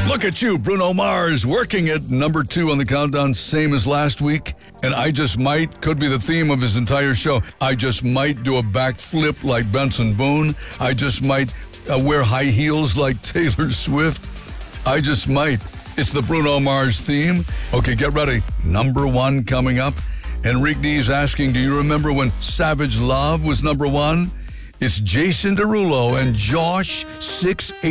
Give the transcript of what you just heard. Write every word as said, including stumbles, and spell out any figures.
Look at you, Bruno Mars, working at number two on the countdown, same as last week. And I just might, could be the theme of his entire show, I just might do a backflip like Benson Boone. I just might uh, wear high heels like Taylor Swift. I just might. It's the Bruno Mars theme. Okay, get ready. Number one coming up. Enrique D's asking, do you remember when Savage Love was number one? It's Jason Derulo and Josh six